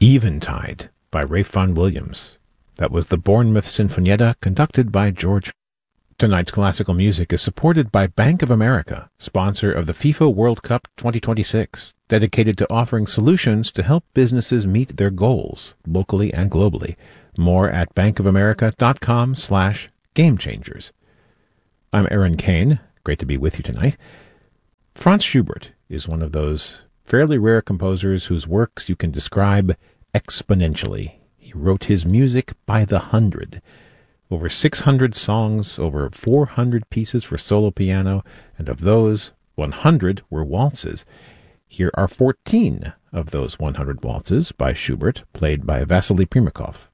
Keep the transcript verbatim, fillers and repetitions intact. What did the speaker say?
Eventide by Ralph Vaughan Williams. That was the Bournemouth Sinfonietta, conducted by George. Tonight's classical music is supported by Bank of America, sponsor of the FIFA World Cup twenty twenty-six, dedicated to offering solutions to help businesses meet their goals, locally and globally. More at bankofamerica.com slash gamechangers. I'm Aaron Kane. Great to be with you tonight. Franz Schubert is one of those fairly rare composers whose works you can describe exponentially. He wrote his music by the hundred. Over six hundred songs, over four hundred pieces for solo piano, and of those, one hundred were waltzes. Here are fourteen of those one hundred waltzes by Schubert, played by Vasily Primakov.